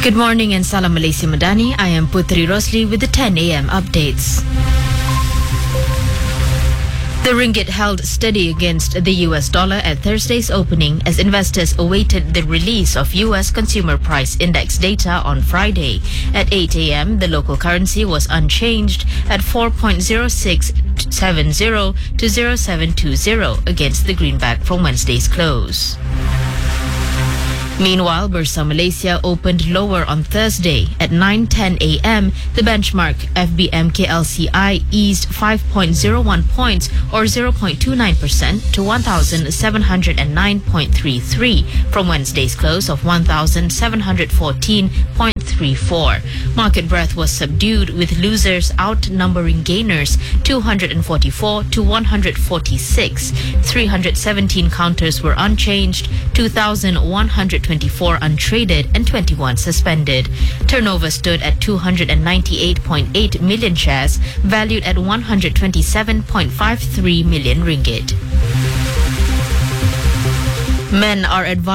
Good morning and Salam Malaysia Madani. I am Putri Rosli with the 10 a.m. updates. The ringgit held steady against the US dollar at Thursday's opening as investors awaited the release of US Consumer Price Index data on Friday. At 8 a.m., the local currency was unchanged at 4.0670 to 0720 against the greenback from Wednesday's close. Meanwhile, Bursa Malaysia opened lower on Thursday. At 9:10 a.m., the benchmark FBM KLCI eased 5.01 points or 0.29% to 1,709.33 from Wednesday's close of 1,714.34. Market breadth was subdued with losers outnumbering gainers 244 to 146. 317 counters were unchanged, 2,124 untraded and 21 suspended. Turnover stood at 298.8 million shares, valued at 127.53 million ringgit. Men are advised